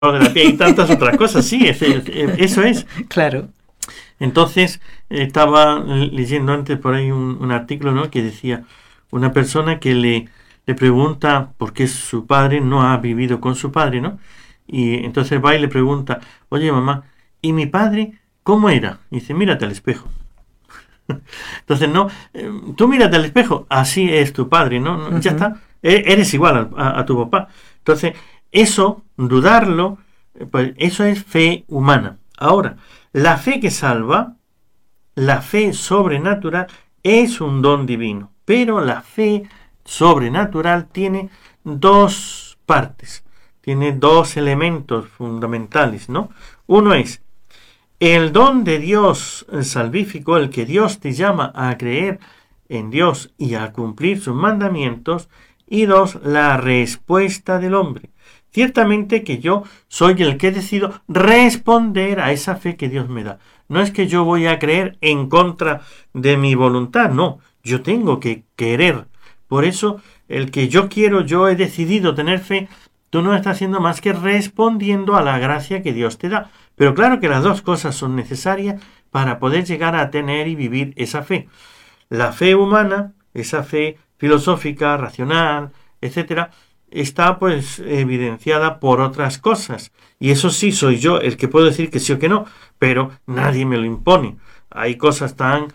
de la piel y tantas otras cosas. Sí, eso es. Claro. Entonces, estaba leyendo antes por ahí un artículo, ¿no?, que decía una persona que le pregunta por qué su padre no ha vivido con su padre, ¿no? Y entonces va y le pregunta, oye mamá, ¿y mi padre cómo era? Y dice, mírate al espejo. Entonces, no, tú mírate al espejo, así es tu padre, ¿no? Ya está, eres igual a tu papá. Entonces, eso, dudarlo, pues eso es fe humana. Ahora, la fe que salva, la fe sobrenatural, es un don divino, pero la fe sobrenatural tiene dos partes, tiene dos elementos fundamentales, ¿no? Uno es el don de Dios salvífico, el que Dios te llama a creer en Dios y a cumplir sus mandamientos. Y dos, la respuesta del hombre. Ciertamente que yo soy el que decido responder a esa fe que Dios me da. No es que yo voy a creer en contra de mi voluntad, no. Yo tengo que querer. Por eso, el que yo quiero, yo he decidido tener fe, tú no estás haciendo más que respondiendo a la gracia que Dios te da. Pero claro que las dos cosas son necesarias para poder llegar a tener y vivir esa fe. La fe humana, esa fe filosófica, racional, etcétera, está pues evidenciada por otras cosas. Y eso sí, soy yo el que puedo decir que sí o que no, pero nadie me lo impone. Hay cosas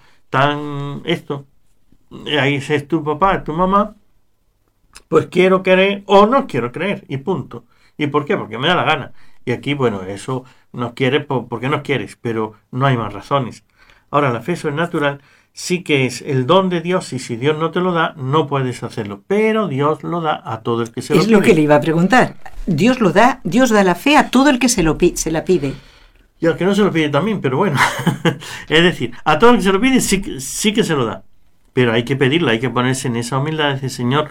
ahí es tu papá, tu mamá, pues quiero creer o no quiero creer, y punto. ¿Y por qué? Porque me da la gana. Y aquí, bueno, eso no quieres porque no quieres, pero no hay más razones. Ahora, la fe sobrenatural sí que es el don de Dios, y si Dios no te lo da, no puedes hacerlo. Pero Dios lo da a todo el que se lo pide. Es lo que le iba a preguntar. Dios da la fe a todo el que se la pide. Y al que no se lo pide también, pero bueno. Es decir, a todo el que se lo pide sí que se lo da. Pero hay que pedirlo, hay que ponerse en esa humildad y decir, Señor,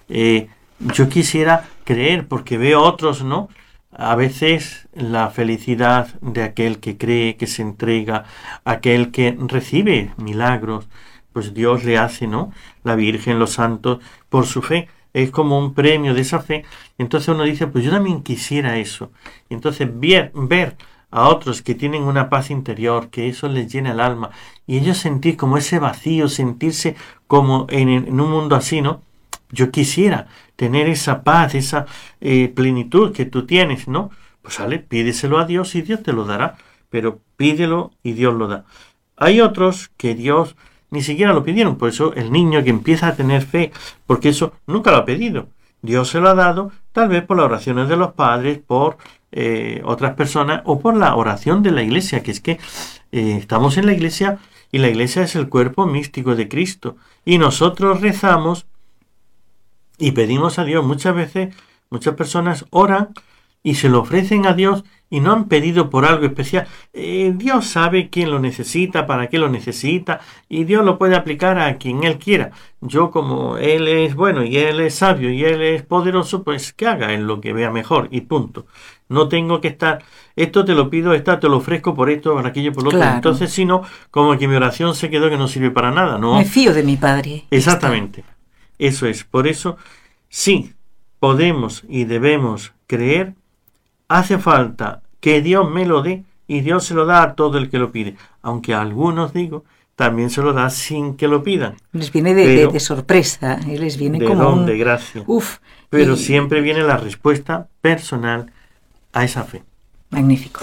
yo quisiera creer, porque veo otros, ¿no? A veces la felicidad de aquel que cree, que se entrega, aquel que recibe milagros, pues Dios le hace, ¿no? La Virgen, los santos, por su fe. Es como un premio de esa fe. Entonces uno dice, pues yo también quisiera eso. Y entonces ver a otros que tienen una paz interior, que eso les llena el alma, y ellos sentir como ese vacío, sentirse como en un mundo así, ¿no? Yo quisiera tener esa paz, esa plenitud que tú tienes, ¿no? Pues sale, pídeselo a Dios y Dios te lo dará, pero pídelo y Dios lo da. Hay otros que Dios ni siquiera lo pidieron, por eso el niño que empieza a tener fe, porque eso nunca lo ha pedido, Dios se lo ha dado, tal vez por las oraciones de los padres, por otras personas, o por la oración de la iglesia, que es que estamos en la iglesia, y la iglesia es el cuerpo místico de Cristo, y nosotros rezamos y pedimos a Dios. Muchas veces, muchas personas oran y se lo ofrecen a Dios y no han pedido por algo especial. Dios sabe quién lo necesita, para qué lo necesita, y Dios lo puede aplicar a quien Él quiera. Yo, como Él es bueno y Él es sabio y Él es poderoso, pues que haga en lo que vea mejor y punto. No tengo que estar, esto te lo pido, esta te lo ofrezco por esto, por aquello, por lo otro. Claro. Entonces, si no, como que mi oración se quedó que no sirve para nada, ¿no? Me fío de mi padre. Exactamente. Eso es. Por eso, sí, podemos y debemos creer. Hace falta que Dios me lo dé, y Dios se lo da a todo el que lo pide. Aunque a algunos, digo, también se lo da sin que lo pidan. Les viene de sorpresa, les viene de como don, de gracia. Uf. Pero siempre viene la respuesta personal a esa fe. Magnífico.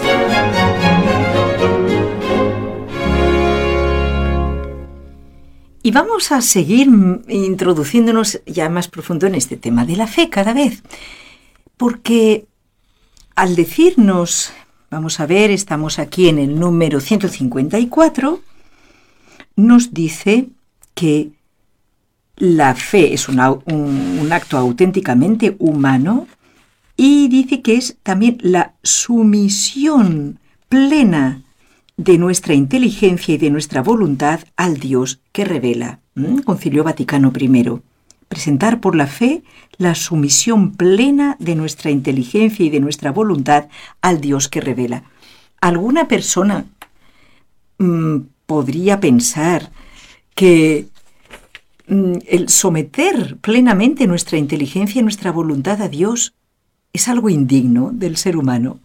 Y vamos a seguir introduciéndonos ya más profundo en este tema de la fe cada vez. Porque al decirnos, vamos a ver, estamos aquí en el número 154, nos dice que la fe es un acto auténticamente humano, y dice que es también la sumisión plena de nuestra inteligencia y de nuestra voluntad al Dios que revela. Concilio Vaticano I. Presentar por la fe la sumisión plena de nuestra inteligencia y de nuestra voluntad al Dios que revela. ¿Alguna persona podría pensar que el someter plenamente nuestra inteligencia y nuestra voluntad a Dios es algo indigno del ser humano.